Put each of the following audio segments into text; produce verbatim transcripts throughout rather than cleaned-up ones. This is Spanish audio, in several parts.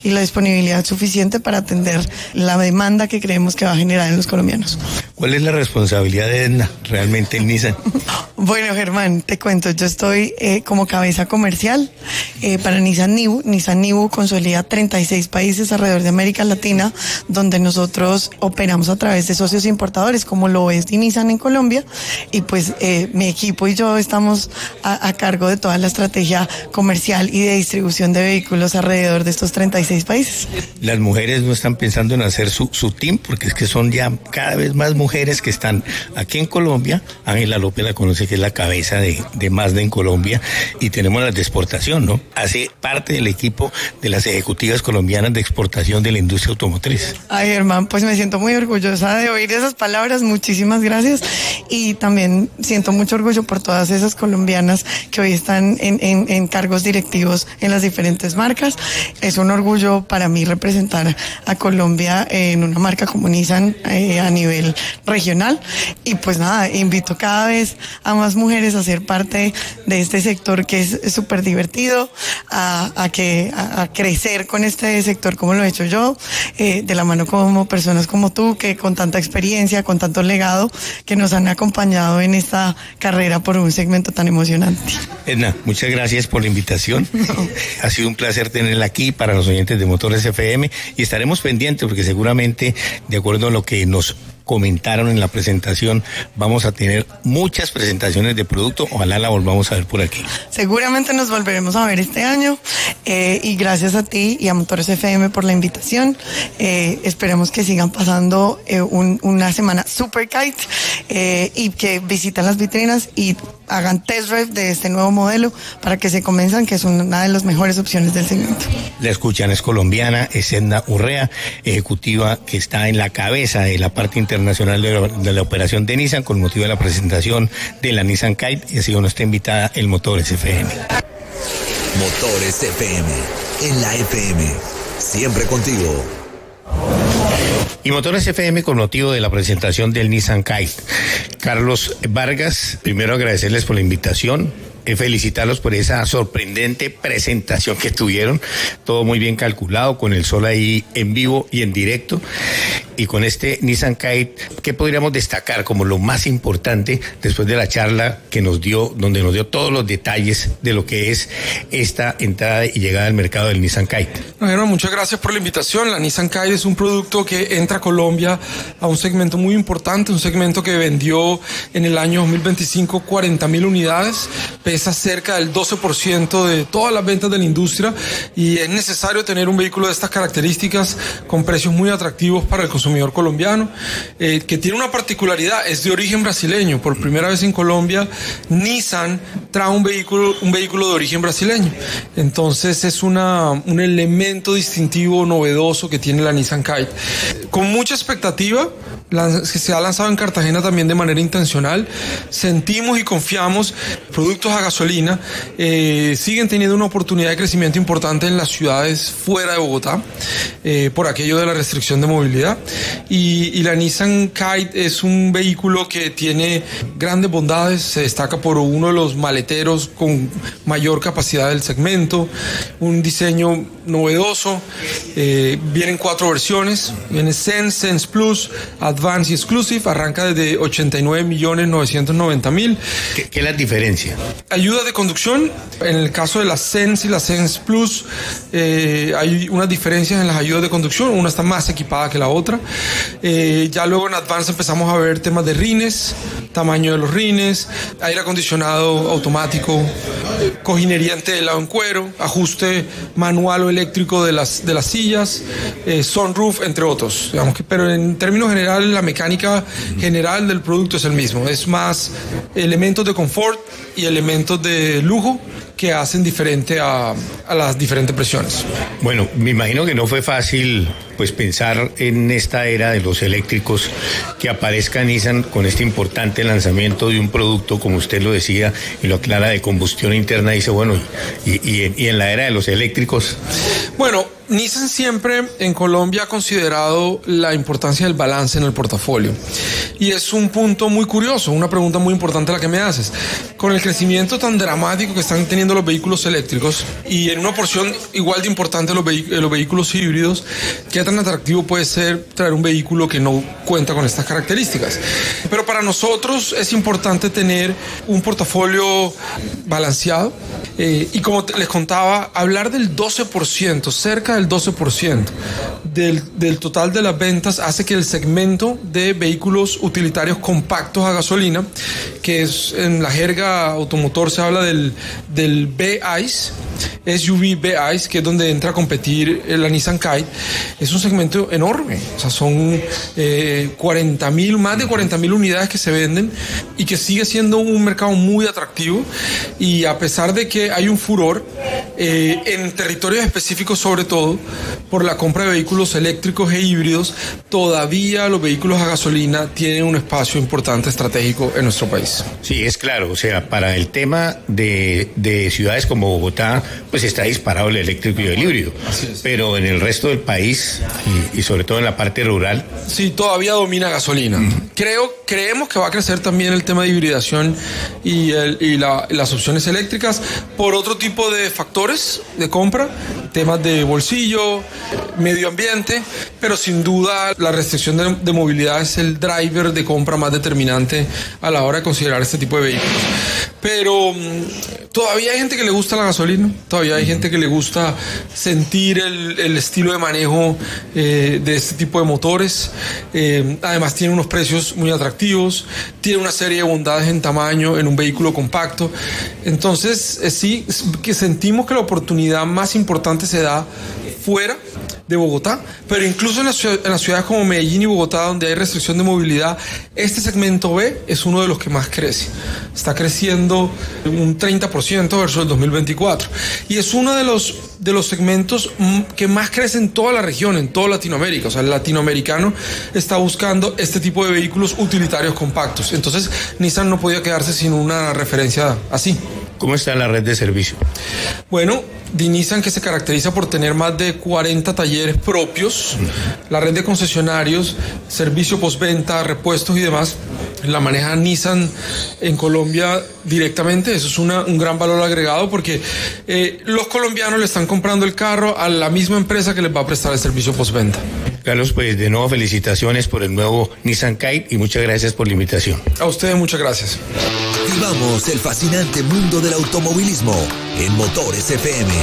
y la disponibilidad suficiente para atender la demanda que creemos que va a generar en los colombianos. ¿Cuál es la responsabilidad de Edna realmente en Nissan? Bueno, Germán, te cuento, yo estoy eh, como cabeza comercial eh, para Nissan Nibu. Nissan Nibu consolida treinta y seis países alrededor de América Latina, donde nosotros operamos a través de socios importadores, como lo es Nissan en Colombia, y pues eh, mi equipo y yo estamos a, a cargo de toda la estrategia comercial y de distribución de vehículos alrededor de estos treinta y seis países. Las mujeres no están pensando en hacer su, su team, porque es que son ya cada vez más mujeres que están aquí en Colombia. Ángela López la conoce, que es la cabeza de, de Mazda en Colombia, y tenemos las de exportación, ¿no? Hace parte del equipo de las ejecutivas colombianas de exportación de la industria automotriz. Ay, Germán, pues me siento muy orgullosa de oír esas palabras, muchísimas gracias, y también siento mucho orgullo por todas esas colombianas que hoy están en, en, en cargos directivos en las diferentes marcas. Es un orgullo para mí representar a Colombia en una marca como Nissan eh, a nivel regional, y pues nada, invito cada vez a más mujeres a ser parte de este sector que es súper divertido, a, a que a, a crecer con este sector como lo he hecho yo, eh, de la mano como personas como tú, que con tanta experiencia, con tanto legado, que nos han acompañado en esta carrera por un segmento tan emocionante. Edna, muchas gracias por la invitación. No. Ha sido un placer tenerla aquí para los oyentes de Motores F M, y estaremos pendientes porque seguramente, de acuerdo a lo que nos comentaron en la presentación, vamos a tener muchas presentaciones de producto. Ojalá la volvamos a ver por aquí. Seguramente nos volveremos a ver este año, eh, y gracias a ti y a Motores F M por la invitación. Eh, esperemos que sigan pasando eh, un, una semana super kite, eh, y que visiten las vitrinas y hagan test drive de este nuevo modelo para que se convenzan que es una de las mejores opciones del segmento. La escuchan, es colombiana, es Edna Urrea, ejecutiva que está en la cabeza de la parte internacional de la, de la operación de Nissan con motivo de la presentación de la Nissan Kite, y ha sido nuestra invitada el Motores F M. Motores F M, en la F M, siempre contigo. Y Motores F M con motivo de la presentación del Nissan Kite. Carlos Vargas, primero agradecerles por la invitación, eh, felicitarlos por esa sorprendente presentación que tuvieron, todo muy bien calculado, con el sol ahí en vivo y en directo. Y con este Nissan Kite, ¿qué podríamos destacar como lo más importante después de la charla que nos dio, donde nos dio todos los detalles de lo que es esta entrada y llegada al mercado del Nissan Kite? Bueno, muchas gracias por la invitación. La Nissan Kite es un producto que entra a Colombia a un segmento muy importante, un segmento que vendió en el año dos mil veinticinco cuarenta mil unidades, pesa cerca del doce por ciento de todas las ventas de la industria, y es necesario tener un vehículo de estas características con precios muy atractivos para el consumidor colombiano, eh, que tiene una particularidad, es de origen brasileño. Por primera vez en Colombia, Nissan trae un vehículo, un vehículo de origen brasileño. Entonces es una, un elemento distintivo, novedoso que tiene la Nissan Kite. Con mucha expectativa, que se ha lanzado en Cartagena también de manera intencional. Sentimos y confiamos, productos a gasolina eh, siguen teniendo una oportunidad de crecimiento importante en las ciudades fuera de Bogotá, eh, por aquello de la restricción de movilidad. Y, y la Nissan Kite es un vehículo que tiene grandes bondades, se destaca por uno de los maleteros con mayor capacidad del segmento, un diseño novedoso, eh, vienen cuatro versiones, viene Sense, Sense Plus, Advanced y Exclusive, arranca desde ochenta y nueve millones novecientos noventa mil. ¿Qué, ¿Qué es la diferencia? Ayuda de conducción, en el caso de la Sense y la Sense Plus, eh, hay unas diferencias en las ayudas de conducción, una está más equipada que la otra. Eh, ya luego en Advance empezamos a ver temas de rines, tamaño de los rines, aire acondicionado automático, cojinería en tela o en cuero, ajuste manual o eléctrico de las, de las sillas, eh, sunroof, entre otros. Digamos que, pero en términos generales, la mecánica general del producto es el mismo. Es más elementos de confort y elementos de lujo que hacen diferente a, a las diferentes presiones. Bueno, me imagino que no fue fácil pues pensar en esta era de los eléctricos, que aparezca Nissan con este importante lanzamiento de un producto, como usted lo decía y lo aclara, de combustión interna. Dice, bueno, y, y, y en la era de los eléctricos. Bueno, Nissan siempre en Colombia ha considerado la importancia del balance en el portafolio. Y es un punto muy curioso, una pregunta muy importante la que me haces. Con el crecimiento tan dramático que están teniendo los vehículos eléctricos y en una porción igual de importante los, vehi- los vehículos híbridos, ¿qué tan atractivo puede ser traer un vehículo que no cuenta con estas características? Pero para nosotros es importante tener un portafolio balanceado eh, y como te, les contaba, hablar del doce por ciento, cerca del doce por ciento del, del total de las ventas hace que el segmento de vehículos utilitarios compactos a gasolina, que es en la jerga automotor se habla del, del B-ICE, S U V B-ICE, que es donde entra a competir la Nissan Kite, es un segmento enorme. O sea, son eh, cuarenta mil, más de cuarenta mil unidades que se venden y que sigue siendo un mercado muy atractivo. Y a pesar de que hay un furor eh, en territorios específicos, sobre todo por la compra de vehículos eléctricos e híbridos, todavía los vehículos a gasolina tienen un espacio importante estratégico en nuestro país. Sí, es claro, o sea, para el tema de, de ciudades como Bogotá, pues está disparado el eléctrico y el híbrido. Así es. Pero en el resto del país, y, y sobre todo en la parte rural, sí, todavía domina gasolina. Uh-huh. Creo, creemos que va a crecer también el tema de hibridación y, el, y la, las opciones eléctricas por otro tipo de factores de compra, temas de bolsillo, medio ambiente, pero sin duda la restricción de, de movilidad es el driver de compra más determinante a la hora de considerar este tipo de vehículos. Pero todavía hay gente que le gusta la gasolina, todavía hay gente que le gusta sentir el, el estilo de manejo eh, de este tipo de motores. Eh, además tiene unos precios muy atractivos, tiene una serie de bondades en tamaño en un vehículo compacto. Entonces eh, sí, que sentimos que la oportunidad más importante se da fuera de Bogotá, pero incluso en, la ciudad, en las ciudades como Medellín y Bogotá, donde hay restricción de movilidad, este segmento B es uno de los que más crece. Está creciendo un treinta por ciento versus el dos mil veinticuatro. Y es uno de los, de los segmentos que más crece en toda la región, en toda Latinoamérica. O sea, el latinoamericano está buscando este tipo de vehículos utilitarios compactos. Entonces, Nissan no podía quedarse sin una referencia así. ¿Cómo está la red de servicio? Bueno, de Nissan, que se caracteriza por tener más de cuarenta talleres propios, la red de concesionarios, servicio postventa, repuestos y demás, la maneja Nissan en Colombia directamente. Eso es una, un gran valor agregado porque eh, los colombianos le están comprando el carro a la misma empresa que les va a prestar el servicio postventa. Carlos, pues de nuevo felicitaciones por el nuevo Nissan Kite y muchas gracias por la invitación. A ustedes muchas gracias. Vivamos el fascinante mundo del automovilismo en Motores F M.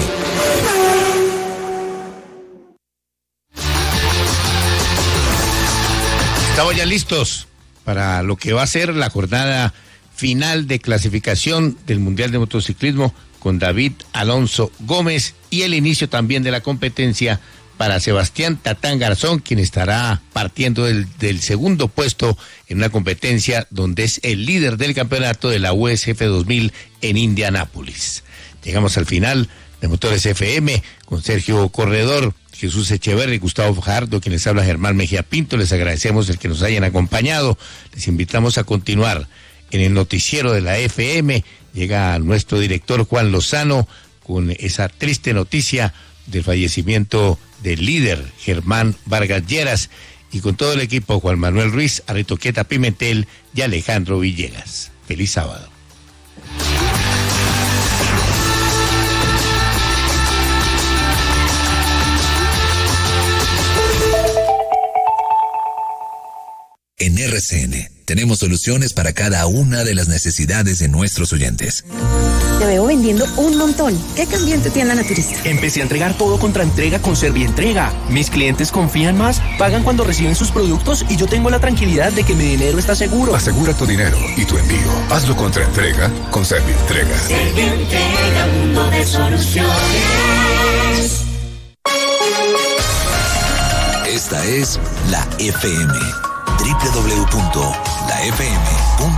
Estamos ya listos para lo que va a ser la jornada final de clasificación del Mundial de Motociclismo con David Alonso Gómez y el inicio también de la competencia para Sebastián Tatán Garzón, quien estará partiendo del, del segundo puesto en una competencia donde es el líder del campeonato de la U S F dos mil en Indianápolis. Llegamos al final de Motores F M con Sergio Corredor, Jesús Echeverri, Gustavo Fajardo, quien les habla Germán Mejía Pinto. Les agradecemos el que nos hayan acompañado. Les invitamos a continuar en el noticiero de la F M. Llega nuestro director Juan Lozano con esa triste noticia del fallecimiento del líder Germán Vargas Lleras, y con todo el equipo Juan Manuel Ruiz, Aritoqueta Pimentel y Alejandro Villegas. Feliz sábado. En R C N tenemos soluciones para cada una de las necesidades de nuestros oyentes. Te veo vendiendo un montón. ¿Qué cambiante tiene la Naturista? Empecé a entregar todo contra entrega con Servientrega. Mis clientes confían más, pagan cuando reciben sus productos y yo tengo la tranquilidad de que mi dinero está seguro. Asegura tu dinero y tu envío. Hazlo contra entrega con Servientrega. Servientrega, mundo de soluciones. Esta es la F M. doble u doble u doble u punto la f m punto com